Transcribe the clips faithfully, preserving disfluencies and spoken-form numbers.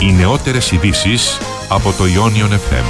Οι νεότερες ειδήσεις από το Ionion εφ εμ.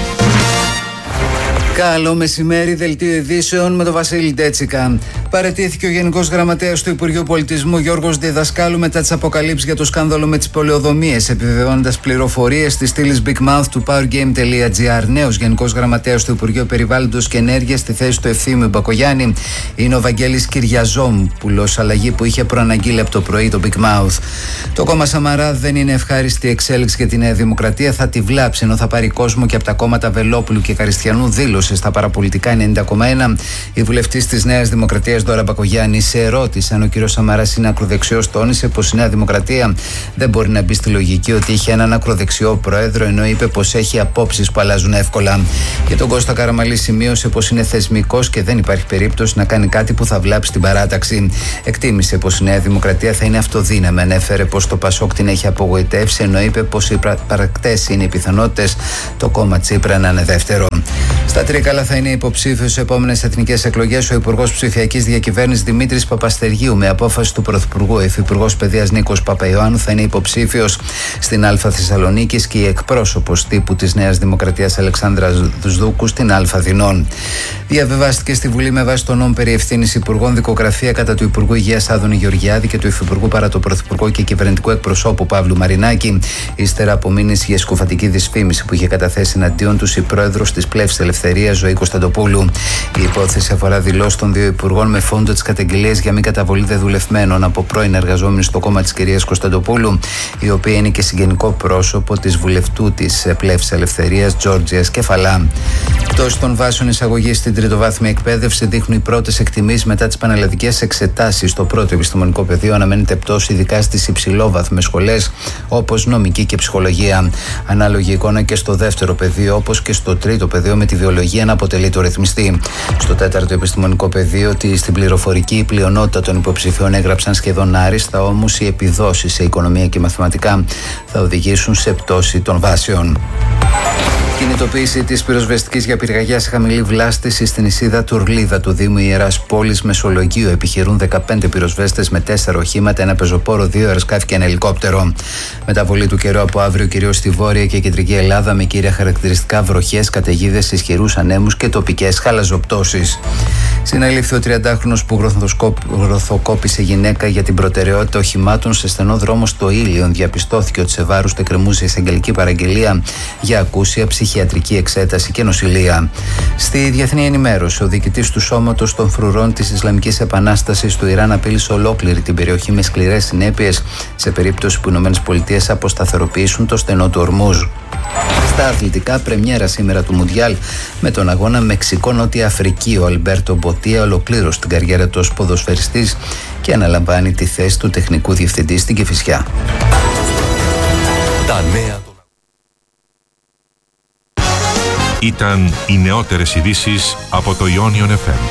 Καλό μεσημέρι, δελτίο ειδήσεων με τον Βασίλη Ντέτσικα. Παραιτήθηκε ο Γενικός Γραμματέας του Υπουργείου Πολιτισμού Γιώργος Διδασκάλου μετά τις αποκαλύψεις για το σκάνδαλο με τις πολεοδομίες, επιβεβαιώνοντας πληροφορίες της στήλης Big Mouth του powergame.gr. Νέος Γενικός Γραμματέας του Υπουργείου Περιβάλλοντος και Ενέργειας στη θέση του Ευθύμιου Μπακογιάννη είναι ο Βαγγέλης Κυριαζόπουλος, αλλαγή που είχε προαναγγείλει από το πρωί το Big Mouth. Το κόμμα Σαμαρά δεν είναι ευχάριστη εξέλιξη για τη Νέα Δημοκρατία, θα τη βλάψει, ενώ θα πάρει κόσμο και από τα κόμματα Βελόπουλου και Καριστιανού, δήλωσε στα παραπολιτικά ενενήντα κόμμα ένα. Η βουλευτής της Νέας Δημοκρατίας Δώρα Μπακογιάννη, σε ερώτηση αν ο κ. Σαμαράς είναι ακροδεξιός, τόνισε πως η Νέα Δημοκρατία δεν μπορεί να μπει στη λογική ότι είχε έναν ακροδεξιό πρόεδρο, ενώ είπε πως έχει απόψεις που αλλάζουν εύκολα. Και τον Κώστα Καραμαλή σημείωσε πως είναι θεσμικός και δεν υπάρχει περίπτωση να κάνει κάτι που θα βλάψει την παράταξη. Εκτίμησε πως η Νέα Δημοκρατία θα είναι αυτοδύναμη. Ανέφερε πως το Πασόκ την έχει απογοητεύσει, ενώ είπε πως οι παρακτές είναι οι πιθανότητες το κόμμα Τσίπρα να είναι δεύτερο. Στα Τρίκαλα θα είναι υποψήφιος στις επόμενες εθνικές εκλογές ο Υπουργός Ψηφιακής Διακυβέρνησης Δημήτρης Παπαστεργίου. Με απόφαση του Πρωθυπουργού, ο Υφυπουργός Παιδείας Νίκος Παπαϊωάννου θα είναι υποψήφιος στην Α Θεσσαλονίκης και η εκπρόσωπος τύπου της Νέας Δημοκρατίας Αλεξάνδρα Δούκου στην Α Αθηνών. Διαβεβάστηκε στη Βουλή με βάση τον νόμο περί ευθύνης υπουργών δικογραφία κατά του Υπουργού Υγείας Άδωνη Γεωργιάδη και του Υφυπουργού παρά το Πρωθυπουργό και κυβερνητικού εκπροσώπου Παύλου Μαρινάκη, ύστερα από μήνυση για σκουφατική δυσφήμιση που είχε καταθέσει εναντίον τους η πρόεδρος της Πλεύσης Ελευθερίας Ζωή Κωνσταντοπούλου. Η υπόθεση αφορά δηλώσεις των δύο υπουργών με φόντο τις καταγγελίες για μη καταβολή δεδουλευμένων από πρώην εργαζόμενη στο κόμμα της κυρίας Κωνσταντοπούλου, η οποία είναι και συγγενικό πρόσωπο της βουλευτού της Πλεύσης Ελευθερίας Τζόρτζιας Κεφαλά. Πτώση των βάσεων εισαγωγής στην τριτοβάθμια εκπαίδευση δείχνουν οι πρώτες εκτιμήσεις μετά τις πανελλαδικές εξετάσεις. Στο πρώτο επιστημονικό πεδίο αναμένεται πτώση ειδικά στις υψηλόβαθμες σχολές όπως νομική και ψυχολογία. Ανάλογη εικόνα και στο δεύτερο πεδίο όπως και στο τρίτο πεδίο, με τη βιολογία να αποτελεί το ρυθμιστή. Στο τέταρτο επιστημονικό πεδίο, ότι στην πληροφορική η πλειονότητα των υποψηφίων έγραψαν σχεδόν άριστα, όμως οι επιδόσεις σε οικονομία και μαθηματικά θα οδηγήσουν σε πτώση των βάσεων. Κινητοποίηση της πυροσβεστικής για πυρκαγιά σε χαμηλή βλάστηση στην νησίδα Τουρλίδα του Δήμου Ιεράς Πόλης Μεσολογγίου. Επιχειρούν δεκαπέντε πυροσβέστες με τέσσερα οχήματα, ένα πεζοπόρο, δύο αεροσκάφη και ένα ελικόπτερο. Μεταβολή του καιρού από αύριο κυρίως στη Βόρεια και Κεντρική Ελλάδα, με κύρια χαρακτηριστικά βροχές, καταιγίδες, ισχυρούς ανέμους και τοπικές χαλαζοπτώσεις. Συνελήφθη ο τριαντάχρονος που γροθοκόπησε γυναίκα για την προτεραιότητα οχημάτων σε στενό δρόμο στο Ήλιον. Διαπιστώθηκε ότι σε βάρος του εκκρεμούσε εισαγγελική παραγγελία για ακούσια, ψυχιατρική εξέταση και νοσηλεία. Στη διεθνή ενημέρωση, ο διοικητής του Σώματος των Φρουρών της Ισλαμικής Επανάστασης του Ιράν απείλησε ολόκληρη την περιοχή με σκληρές συνέπειες σε περίπτωση που οι ΗΠΑ αποσταθεροποιήσουν το στενό του Ορμούζ. Στα αθλητικά, πρεμιέρα σήμερα του Μουντιάλ με τον αγώνα Μεξικό-Νότια Αφρική. Ο Αλμπέρτο Μποτία ολοκλήρωσε την καριέρα του ως ποδοσφαιριστής και αναλαμβάνει τη θέση του τεχνικού διευθυντή στην Κηφισιά. Τα νέα. Ήταν οι νεότερες ειδήσεις από το Ionion εφ εμ.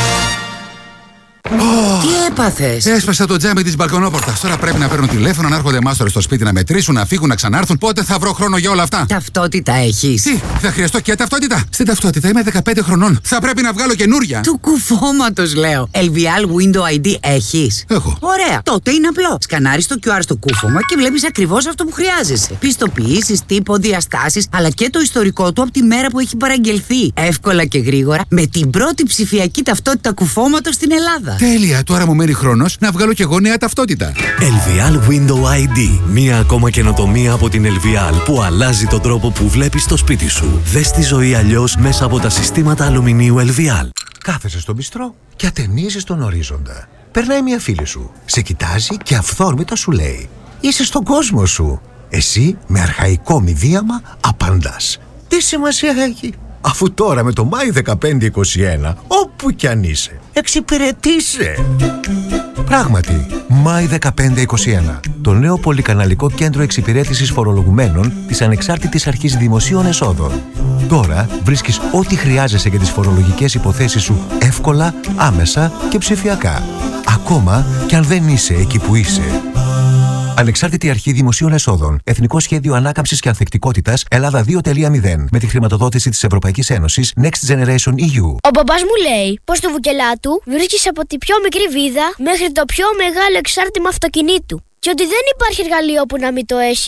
Τι έπαθες? Έσπασα το τζάμι της μπαλκονόπορτας. Τώρα πρέπει να παίρνουν τηλέφωνο, να έρχονται μάστορες στο σπίτι να μετρήσουν, να φύγουν, να ξανάρθουν. Πότε θα βρω χρόνο για όλα αυτά? Ταυτότητα έχεις? Τι, θα χρειαστώ και ταυτότητα? Στην ταυτότητα είμαι δεκαπέντε χρονών. Θα πρέπει να βγάλω καινούρια. Του κουφώματος λέω. ελ βι ελ Window άι ντι έχεις? Έχω. Ωραία. Τότε είναι απλό. Σκανάρεις το κιου αρ στο κούφωμα και βλέπεις ακριβώς αυτό που χρειάζεσαι. Πιστοποιήσεις, τύπο, διαστάσεις, αλλά και το ιστορικό του από τη μέρα που έχει παραγγελθεί. Εύκολα και γρήγορα, με την πρώτη ψηφιακή ταυτότητα κουφώματος στην Ελλάδα. Τέλεια, τώρα μου μένει χρόνος να βγάλω κι εγώ νέα ταυτότητα. ελ βι ελ Window άι ντι. Μία ακόμα καινοτομία από την ελ βι ελ που αλλάζει τον τρόπο που βλέπεις το σπίτι σου. Δες τη ζωή αλλιώς μέσα από τα συστήματα αλουμινίου ελ βι ελ. Κάθεσαι στον μπιστρό και ατενίζεις τον ορίζοντα. Περνάει μια φίλη σου, σε κοιτάζει και αυθόρμητα σου λέει: είσαι στον κόσμο σου. Εσύ με αρχαϊκό μηδίαμα απαντάς: τι σημασία έχει, αφού τώρα με το Μάη δεκαπέντε είκοσι ένα, όπου κι αν είσαι, εξυπηρετείσαι. Πράγματι, Μάη δεκαπέντε είκοσι ένα, το νέο πολυκαναλικό κέντρο εξυπηρέτησης φορολογουμένων της Ανεξάρτητης Αρχής Δημοσίων Εσόδων. Τώρα βρίσκεις ό,τι χρειάζεσαι για τις φορολογικές υποθέσεις σου εύκολα, άμεσα και ψηφιακά. Ακόμα κι αν δεν είσαι εκεί που είσαι. Ανεξάρτητη Αρχή Δημοσίων Εσόδων. Εθνικό Σχέδιο Ανάκαμψης και Ανθεκτικότητας Ελλάδα δύο κόμμα μηδέν. Με τη χρηματοδότηση της Ευρωπαϊκής Ένωσης Next Generation ι γιου. Ο μπαμπάς μου λέει πως στο Βουκελάτου βρίσκεις από τη πιο μικρή βίδα μέχρι το πιο μεγάλο εξάρτημα αυτοκινήτου. Και ότι δεν υπάρχει εργαλείο που να μην το έχει.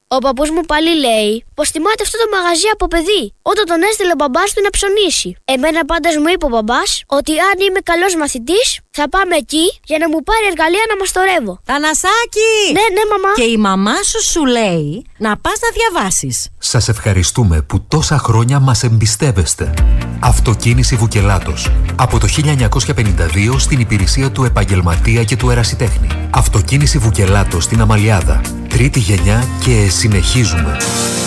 Ο παππούς μου πάλι λέει πως θυμάται αυτό το μαγαζί από παιδί, όταν τον έστειλε ο μπαμπάς του να ψωνίσει. Εμένα πάντως μου είπε ο μπαμπάς ότι αν είμαι καλός μαθητής, θα πάμε εκεί για να μου πάρει εργαλεία να μαστορεύω. Θανασάκη! Ναι, ναι, μαμά. Και η μαμά σου σου λέει να πας να διαβάσεις. Σας ευχαριστούμε που τόσα χρόνια μας εμπιστεύεστε. Αυτοκίνηση Βουκελάτος. Από το χίλια εννιακόσια πενήντα δύο στην υπηρεσία του επαγγελματία και του ερασιτέχνη. Αυτοκίνηση Βουκελάτος στην Αμαλιάδα. Τρίτη γενιά και συνεχίζουμε.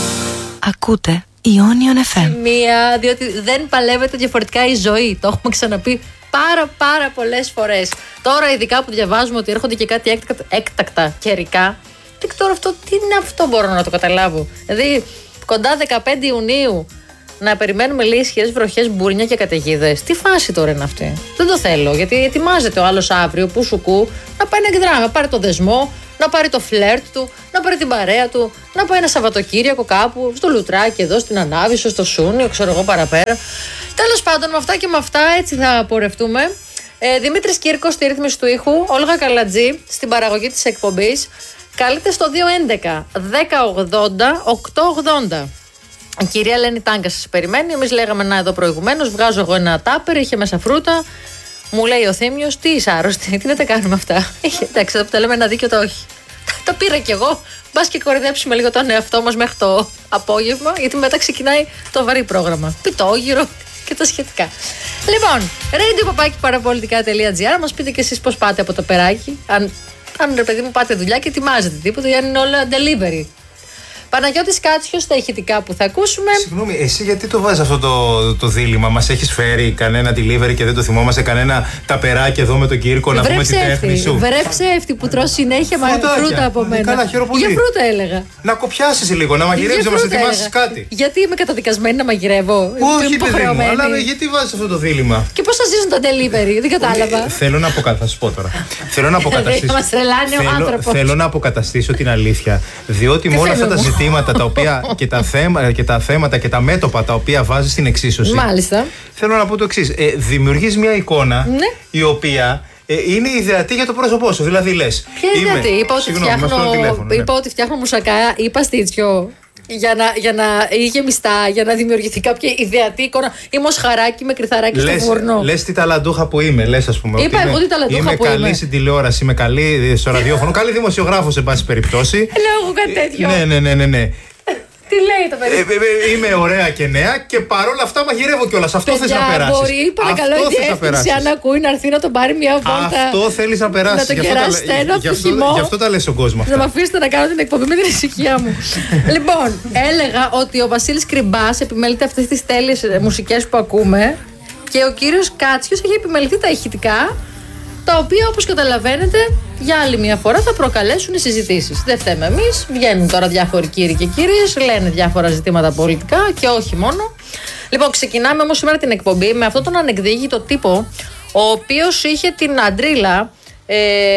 Ακούτε Ionion εφ εμ. Μία, διότι δεν παλεύεται διαφορετικά η ζωή. Το έχουμε ξαναπεί πάρα πάρα πολλές φορές. Τώρα ειδικά που διαβάζουμε ότι έρχονται και κάτι έκτακτα, έκτακτα καιρικά. Τι τώρα αυτό, τι είναι αυτό, μπορώ να το καταλάβω. Δηλαδή κοντά δεκαπέντε Ιουνίου να περιμένουμε λίγες ισχυρές βροχές, μπουρνιά και καταιγίδες. Τι φάση τώρα είναι αυτή? Δεν το θέλω, γιατί ετοιμάζεται ο άλλος αύριο που σου κου να πάει να εκδράμει, να πάρει το δεσμό, να πάρει το φλερτ του, να πάρει την παρέα του, να πάει ένα Σαββατοκύριακο κάπου, στο Λουτράκι, εδώ στην Ανάβησο, στο Σούνιο, ξέρω εγώ παραπέρα. Τέλος πάντων, με αυτά και με αυτά έτσι θα πορευτούμε. Ε, Δημήτρης Κύρκος στη ρύθμιση του ήχου, Όλγα Καλατζή στην παραγωγή της εκπομπής. Καλείτε στο δύο έντεκα δέκα ογδόντα οκτώ ογδόντα. Η κυρία Ελένη Τάγκα σας περιμένει. Εμείς λέγαμε να εδώ προηγουμένως. Βγάζω εγώ ένα τάπερ, είχε μέσα φρούτα. Μου λέει ο Θήμιος, τι είσαι άρρωστη, τι να τα κάνουμε αυτά. Εντάξει, εδώ που τα λέμε ένα δίκιο το όχι. Τα πήρα κι εγώ. Μπας και κορυδέψουμε λίγο τον εαυτό μας μέχρι το απόγευμα, γιατί μετά ξεκινάει το βαρύ πρόγραμμα. Πιτόγυρο και τα σχετικά. Λοιπόν, radio παπάκι παραπολιτικά τελεία τζι άρ. Μας πείτε κι εσείς πώς πάτε από το περάκι. Αν, αν ρε παιδί μου πάτε δουλειά και ετοιμάζετε τίποτα, ή αν είναι όλα delivery. Παναγιώτης Κάτσιος στα ηχητικά που θα ακούσουμε. Συγγνώμη, εσύ γιατί το βάζεις αυτό το, το δίλημμα? Μας έχεις φέρει κανένα delivery και δεν το θυμόμαστε, κανένα ταπεράκι εδώ με τον Κύρκο να πούμε την τέχνη σου? Βρε ψεύτη που τρως συνέχεια μα φρούτα από μένα. Καλά, χαίρομαι πολύ. Για φρούτα έλεγα. Να κοπιάσεις λίγο, να μαγειρεύεις, να μας ετοιμάσεις κάτι. Γιατί είμαι καταδικασμένη να μαγειρεύω? Όχι, παιδί μου, αλλά γιατί βάζεις αυτό το δίλημμα? Και πώς θα ζήσουν τα delivery, δεν κατάλαβα. Θέλω να αποκαταστήσω, θα σου πω τώρα. Θέλω να αποκαταστήσω. Μας τρελάνει ο άνθρωπος. Θέλω να αποκαταστήσω την αλήθεια. Διότι με όλα αυτά τα ζητήματα τα οποία και τα, θέματα, και τα θέματα και τα μέτωπα τα οποία βάζεις στην εξίσωση. Μάλιστα. Θέλω να πω το εξής. Ε, δημιουργείς μια εικόνα, ναι, η οποία ε, είναι ιδεατή για το πρόσωπό σου. Δηλαδή λες. Ποια είναι ιδεατή? Είπα ότι φτιάχνω, τηλέφωνο, ναι. είπα ότι φτιάχνω μουσακά ή παστίτσιο. Για να, για να ή γεμιστά, για να δημιουργηθεί κάποια ιδεατή εικόνα. Ή μοσχαράκι με κρυθαράκι λες, στο φούρνο. Λες τι ταλαντούχα που είμαι, λες ας πούμε. Είπα εγώ τι ταλαντούχα είμαι που καλή είμαι. Στην τηλεόραση, είμαι καλή στο ραδιόφωνο, καλή δημοσιογράφος σε πάση περιπτώσει. Λέω εγώ κάτι τέτοιο. Ναι, ναι, ναι, ναι, ναι. Τι λέει το παιδί? Ε, ε, είμαι ωραία και νέα και παρόλα αυτά μαγειρεύω κιόλας. Αυτό θες να περάσεις. Μπορεί παρακαλώ η διεύθυνση, αν ακούει, να έρθει να τον πάρει μια βόλτα. Αυτό θέλεις να περάσεις. Να τον κεράσετε ένα από το χυμό. Γι' αυτό τα λες στον κόσμο. Να με αφήσετε να κάνω την εκπομπή με την ησυχία μου. Λοιπόν, έλεγα ότι ο Βασίλης Κρυμπάς επιμελείται αυτές τις τέλειες μουσικές που ακούμε και ο κύριος Κάτσιος έχει επιμεληθεί τα ηχητικά, τα οποία όπως καταλαβαίνετε για άλλη μια φορά θα προκαλέσουν οι συζητήσεις. Δεν φταίμε εμείς, βγαίνουν τώρα διάφοροι κύριοι και κύριες, λένε διάφορα ζητήματα πολιτικά και όχι μόνο. Λοιπόν, ξεκινάμε όμως σήμερα την εκπομπή με αυτόν τον ανεκδίγητο τύπο, ο οποίος είχε την αντρίλα ε,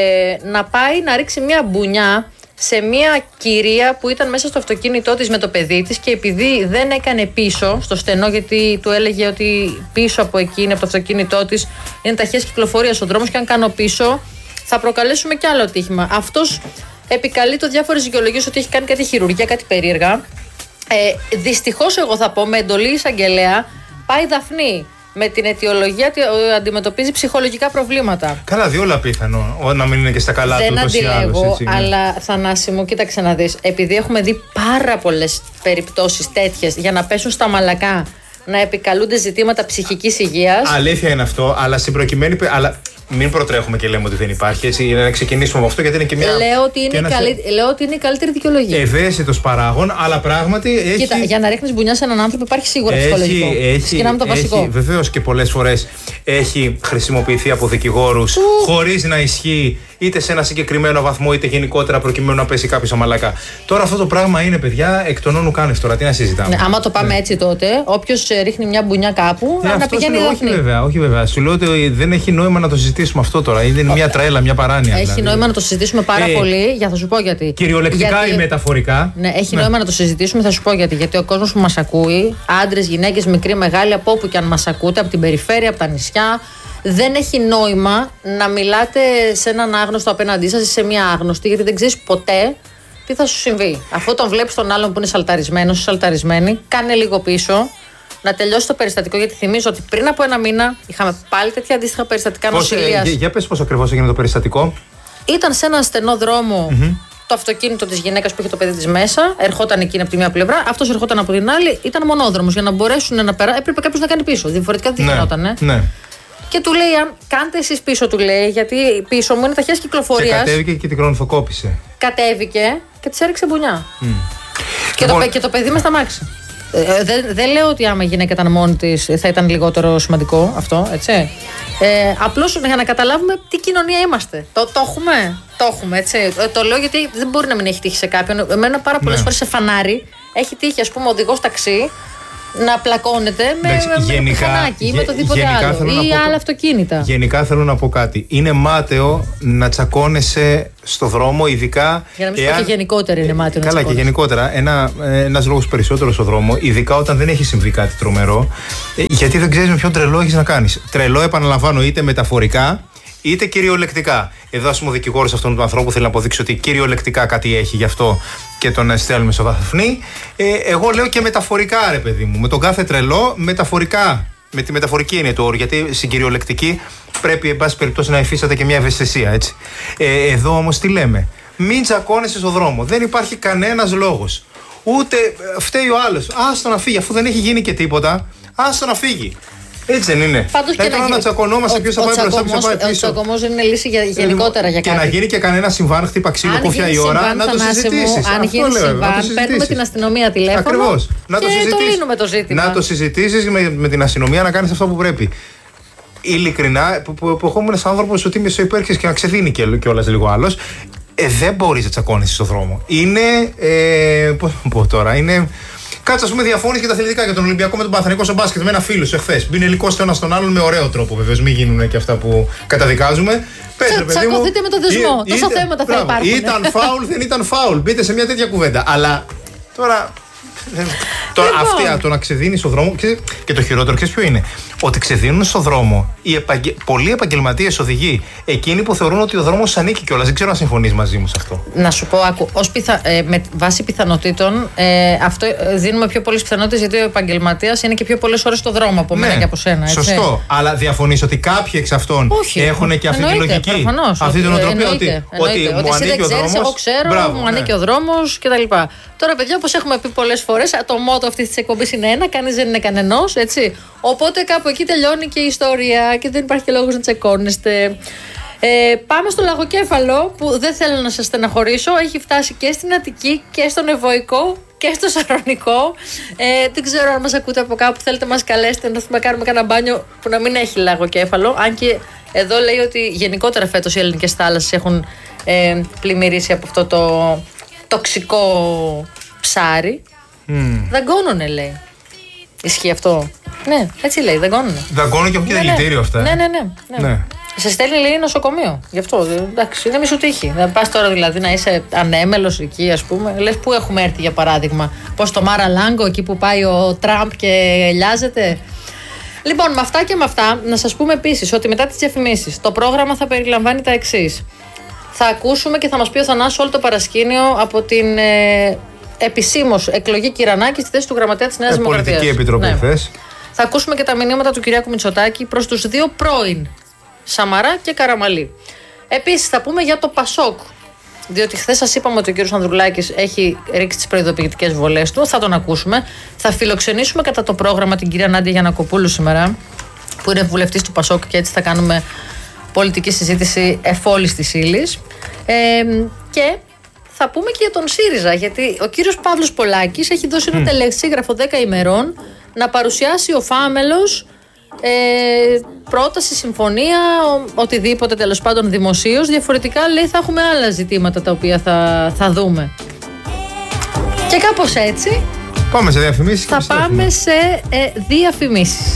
να πάει να ρίξει μια μπουνιά σε μια κυρία που ήταν μέσα στο αυτοκίνητό της με το παιδί της και επειδή δεν έκανε πίσω στο στενό, γιατί του έλεγε ότι πίσω από εκείνη, από το αυτοκίνητό της, είναι ταχείας κυκλοφορίας ο δρόμος και αν κάνω πίσω θα προκαλέσουμε κι άλλο ατύχημα. Αυτός επικαλεί το διάφορες δικαιολογίες ότι έχει κάνει κάτι χειρουργία, κάτι περίεργα. Ε, δυστυχώς εγώ θα πω με εντολή εισαγγελέα πάει Δαφνή. Με την αιτιολογία ότι αντιμετωπίζει ψυχολογικά προβλήματα. Καλά, διόλα πιθανό να μην είναι και στα καλά δεν του. Δεν αντιλέγω, αλλά Θανάση μου, κοίταξε να δεις. Επειδή έχουμε δει πάρα πολλές περιπτώσεις τέτοιες για να πέσουν στα μαλακά, να επικαλούνται ζητήματα ψυχικής υγείας. Αλήθεια είναι αυτό, αλλά στην προκειμένη. Αλλά μην προτρέχουμε και λέμε ότι δεν υπάρχει. Έτσι, να ξεκινήσουμε με αυτό, γιατί είναι και μια. Λέω ότι είναι, ένας... καλύ... Λέω ότι είναι η καλύτερη δικαιολογία. Ευαίσθητος παράγων, αλλά πράγματι έχει. Κοίτα, για να ρίχνεις μπουνιά σε έναν άνθρωπο υπάρχει σίγουρα έχει, ψυχολογικό. Έχει, Ξεκινάμε το βασικό. Έχει, βεβαίως και πολλές φορές έχει χρησιμοποιηθεί από δικηγόρους χωρίς να ισχύει είτε σε ένα συγκεκριμένο βαθμό είτε γενικότερα προκειμένου να πέσει κάποιος αμαλακά. Τώρα αυτό το πράγμα είναι, παιδιά, εκ των όνου κάνευ τώρα. Τι να συζητάμε. Ναι, άμα το πάμε ναι. έτσι τότε, όποιος ρίχνει μια μπουνιά κάπου, ναι, να πηγαίνει εδώ. Όχι βέβαια, όχι βέβαια. Σου λέω ότι δεν έχει νόημα να το συζητήσουμε αυτό τώρα. Είναι μια τρέλα, μια παράνοια. Έχει δηλαδή. νόημα να το συζητήσουμε πάρα ε, πολύ. Για θα σου πω γιατί. Κυριολεκτικά γιατί... ή μεταφορικά. Ναι, έχει ναι. νόημα να το συζητήσουμε, θα σου πω γιατί. Γιατί ο κόσμος που μας ακούει, άντρες, γυναίκες, μικροί, μεγάλοι, από όπου και αν μας ακούτε, από την περιφέρεια, από τα νησιά, δεν έχει νόημα να μιλάτε σε έναν άγνωστο απέναντί σας ή σε μια άγνωστη, γιατί δεν ξέρεις ποτέ τι θα σου συμβεί. Αφού τον βλέπεις τον άλλον που είναι σαλταρισμένος ή σαλταρισμένη, κάνε λίγο πίσω. Να τελειώσει το περιστατικό, γιατί θυμίζω ότι πριν από ένα μήνα είχαμε πάλι τέτοια αντίστοιχα περιστατικά νοσηλείας. Για, για πες πώς ακριβώς έγινε το περιστατικό. Ήταν σε ένα στενό δρόμο mm-hmm. το αυτοκίνητο της γυναίκας που είχε το παιδί της μέσα. Ερχόταν εκείνη από τη μία πλευρά, αυτός ερχόταν από την άλλη. Ήταν μονόδρομος. Για να μπορέσουν να περάσουν, έπρεπε κάποιος να κάνει πίσω. Διαφορετικά δεν ναι, γινότανε. Ναι. Και του λέει: αν κάντε εσείς πίσω, του λέει, γιατί πίσω μου είναι ταχείας κυκλοφορίας. Και κατέβηκε και την κρονοφοκόπησε. Κατέβηκε και της έριξε μπουνιά. Mm. Και, λοιπόν, το, και το παιδί μες σταμάξε. Ε, δεν δε λέω ότι άμα η γυναίκα ήταν μόνη της θα ήταν λιγότερο σημαντικό αυτό, έτσι. Ε, απλώς για να καταλάβουμε τι κοινωνία είμαστε. Το, το έχουμε, το έχουμε, έτσι. Ε, το λέω γιατί δεν μπορεί να μην έχει τύχει σε κάποιον. Εμένα πάρα πολλές ναι. φορές σε φανάρι έχει τύχει, ας πούμε, οδηγός ταξί να πλακώνεται με, Εντάξει, με, γενικά, με μηχανάκι ή με οτιδήποτε άλλο. Ή πω, άλλα αυτοκίνητα. Γενικά θέλω να πω κάτι. Είναι μάταιο να τσακώνεσαι στο δρόμο, ειδικά. Για να μην σου πω και γενικότερα είναι μάταιο να Καλά, τσακώνεσαι. και γενικότερα. Ένα, ένας λόγος περισσότερο στο δρόμο, ειδικά όταν δεν έχει συμβεί κάτι τρομερό, γιατί δεν ξέρεις με ποιον τρελό έχεις να κάνεις. Τρελό, επαναλαμβάνω, είτε μεταφορικά είτε κυριολεκτικά. Εδώ, ας πούμε, ο δικηγόρος αυτού του ανθρώπου θέλει να αποδείξει ότι κυριολεκτικά κάτι έχει, γι' αυτό και τον στέλνουμε στο Δαφνί. Ε, εγώ λέω και μεταφορικά, ρε παιδί μου. Με τον κάθε τρελό, μεταφορικά. Με τη μεταφορική είναι το όρο, γιατί στην κυριολεκτική πρέπει, εν πάση περιπτώσει, να υφίσταται και μια ευαισθησία, έτσι. Ε, εδώ όμως τι λέμε. Μην τσακώνεσαι στο δρόμο. Δεν υπάρχει κανένας λόγος. Ούτε φταίει ο άλλος. Άστο να φύγει, αφού δεν έχει γίνει και τίποτα. Άστο να φύγει. Έτσι δεν είναι. Πάντως και να, να τσακωνόμαστε ποιος θα πάει μπροστά, ποιος θα πάει πίσω. Ο τσακωμός δεν είναι λύση για, γενικότερα για κάτι. Και να γίνει και κανένα συμβάν, χτύπα ξύλο, κόφια η ώρα, να το συζητήσεις. Αν γίνει συμβάν, παίρνουμε την αστυνομία τηλέφωνο. Ακριβώς. Να και το, το λύνουμε το ζήτημα. Να το συζητήσεις με, με την αστυνομία, να κάνεις αυτό που πρέπει. Ειλικρινά, που, που, που έχω ένας άνθρωπος ότι είμαι στο υπέρξης και να ξεδίνει κιόλας λίγο άλλος. Ε, δεν μπορείς να τσακώνεσαι στον δρόμο. Είναι. Ε, πώς να πω τώρα, είναι. Κάτσε, α πούμε, διαφώνησε για τα αθλητικά, για τον Ολυμπιακό με τον Παναθηναϊκό στο μπάσκετ με ένα φίλο σου εχθές. Μπει ελικός το ένα στον άλλον με ωραίο τρόπο, βεβαίως. Μην γίνουν και αυτά που καταδικάζουμε. Πες, ρε παιδί μου. Τσακωθείτε με το δεσμό. Τόσα θέματα θα υπάρχουν. Ήταν φάουλ, δεν ήταν φάουλ. Μπείτε σε μια τέτοια κουβέντα. Αλλά τώρα. Τώρα, λοιπόν. αυτή, το να ξεδίνει στον δρόμο. Και το χειρότερο, ξέρεις ποιο είναι. Ότι ξεδίνουν στον δρόμο οι επαγγε... πολλοί επαγγελματίες οδηγοί. Εκείνοι που θεωρούν ότι ο δρόμος ανήκει κιόλας. Δεν ξέρω αν συμφωνείς μαζί μου σε αυτό. Να σου πω, άκου, ως πιθα... ε, με βάση πιθανότητων, ε, αυτό ε, δίνουμε πιο πολλές πιθανότητες, γιατί ο επαγγελματίας είναι και πιο πολλές ώρες στο δρόμο από μένα, ναι, και από σένα. Έτσι. Σωστό. Αλλά διαφωνείς ότι κάποιοι εξ αυτών όχι, έχουν και αυτή τη λογική. Προφανώς, αυτή την οτροπία ότι, ότι, ότι μου ανήκει ο δρόμος. Εγώ ξέρω, Μπράβο, μου ανήκει ναι. ο δρόμος κτλ. Τώρα, παιδιά, όπως έχουμε πει πολλές φορές, το μότο αυτής της εκπομπής είναι ένα, κανείς δεν είναι κανενός, έτσι. Οπότε κάπου εκεί τελειώνει και η ιστορία και δεν υπάρχει και λόγος να τσεκώνεστε. Ε, πάμε στο Λαγοκέφαλο, που δεν θέλω να σας στεναχωρήσω. Έχει φτάσει και στην Αττική και στον Ευωικό και στο Σαρονικό. Ε, δεν ξέρω αν μας ακούτε από κάπου. Θέλετε να μας καλέσετε να κάνουμε κανένα μπάνιο που να μην έχει Λαγοκέφαλο. Αν και εδώ λέει ότι γενικότερα φέτος οι ελληνικές θάλασσες έχουν ε, πλημμυρίσει από αυτό το τοξικό ψάρι. Mm. Δαγκώνουνε, λέει. Ισχύει αυτό? Ναι, έτσι λέει, δαγκώνουνε. Δαγκώνουν και από και δηλητήριο αυτά. Ναι, ναι, ναι. ναι. ναι. Σε στέλνει, λέει, νοσοκομείο. Γι' αυτό. Εντάξει, είναι μισού τύχη. Να πας τώρα δηλαδή να είσαι ανέμελος εκεί, ας πούμε. Λες, πού έχουμε έρθει για παράδειγμα? Πώς στο Μάρα Λάγκο, εκεί που πάει ο Τραμπ και ελιάζεται. Λοιπόν, με αυτά και με αυτά, να σας πούμε επίσης ότι μετά τις διαφημίσεις το πρόγραμμα θα περιλαμβάνει τα εξής. Θα ακούσουμε και θα μας πει ο Θανάσης όλο το παρασκήνιο από την ε, επισήμως εκλογή Κυρανάκη στη θέση του γραμματέα της Νέας ε, Δημοκρατίας. Πολιτική επιτροπή, ναι. Θες. Θα ακούσουμε και τα μηνύματα του Κυριάκου Μητσοτάκη προς τους δύο πρώην, Σαμαρά και Καραμαλή. Επίσης θα πούμε για το Πασόκ, διότι χθες σας είπαμε ότι ο κύριος Ανδρουλάκης έχει ρίξει τις προειδοποιητικές βολές του. Θα τον ακούσουμε. Θα φιλοξενήσουμε κατά το πρόγραμμα την κυρία Νάντια Γιαννακοπούλου σήμερα, που είναι βουλευτής του Πασόκ, και έτσι θα κάνουμε πολιτική συζήτηση εφόλης της ύλης. Ε, και θα πούμε και για τον ΣΥΡΙΖΑ, γιατί ο κύριος Παύλος Πολάκης έχει δώσει ένα mm. τελεσίγραφο δέκα ημερών να παρουσιάσει ο Φάμελος ε, πρόταση, συμφωνία, ο, οτιδήποτε τέλος πάντων δημοσίως. Διαφορετικά, λέει, θα έχουμε άλλα ζητήματα τα οποία θα, θα δούμε. Και κάπως έτσι πάμε σε διαφημίσεις. Θα πάμε σε ε, διαφημίσεις.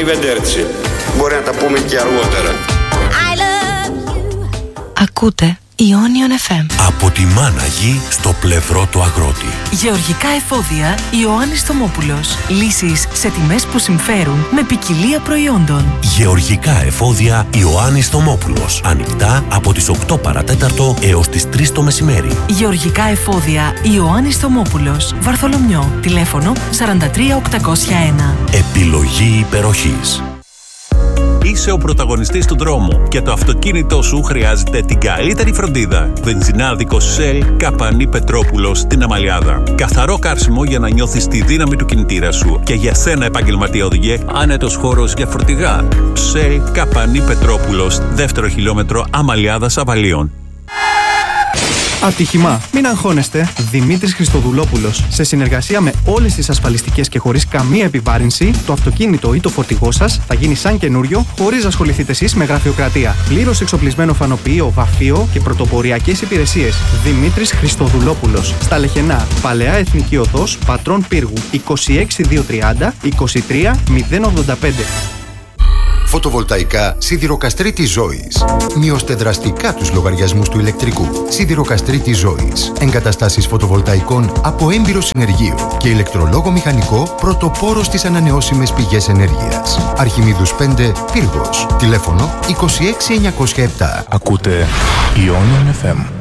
Arrivederci. Μπορεί να τα πούμε και αργότερα. Ακούτε Ionion εφ εμ. Από τη μάνα γη στο πλευρό του αγρότη. Γεωργικά εφόδια Ιωάννης Θωμόπουλος. Λύσεις σε τιμές που συμφέρουν με ποικιλία προϊόντων. Γεωργικά εφόδια Ιωάννης Θωμόπουλος. Ανοιχτά από τις οκτώ παρατέταρτο έως τις τρεις το μεσημέρι. Γεωργικά εφόδια Ιωάννης Θωμόπουλος. Βαρθολομιό. Τηλέφωνο σαράντα τρία οκτακόσια ένα. Επιλογή υπεροχής. Είσαι ο πρωταγωνιστής του δρόμου και το αυτοκίνητό σου χρειάζεται την καλύτερη φροντίδα. Βενζινάδικο Shell Καπανή Πετρόπουλος στην Αμαλιάδα. Καθαρό κάρσιμο για να νιώθεις τη δύναμη του κινητήρα σου. Και για σένα, επαγγελματία οδηγέ, άνετος χώρος για φορτηγά. Shell Καπανή Πετρόπουλος, δεύτερο χιλιόμετρο Αμαλιάδα Αβαλίων. Ατύχημα. Μην αγχώνεστε. Δημήτρης Χριστοδουλόπουλος. Σε συνεργασία με όλες τις ασφαλιστικές και χωρίς καμία επιβάρυνση, το αυτοκίνητο ή το φορτηγό σας θα γίνει σαν καινούριο, χωρίς να ασχοληθείτε εσείς με γραφειοκρατία. Πλήρως εξοπλισμένο φανοποιείο, βαφείο και πρωτοποριακές υπηρεσίες. Δημήτρης Χριστοδουλόπουλος. Στα Λεχενά. Παλαιά Εθνική Οδός, Πατρών Πύργου. είκοσι έξι χιλιάδες διακόσια τριάντα είκοσι τρία μηδέν ογδόντα πέντε. Φωτοβολταϊκά Σιδηροκαστρίτης Ζώης. Μειώστε δραστικά τους λογαριασμούς του ηλεκτρικού. Σιδηροκαστρίτης Ζώης. Εγκαταστάσεις φωτοβολταϊκών από έμπειρο συνεργείο και ηλεκτρολόγο μηχανικό, πρωτοπόρο στις ανανεώσιμες πηγές ενέργειας. Αρχιμίδους πέντε, Πύργος. Τηλέφωνο είκοσι έξι εννιακόσια επτά. Ακούτε Ionion εφ εμ.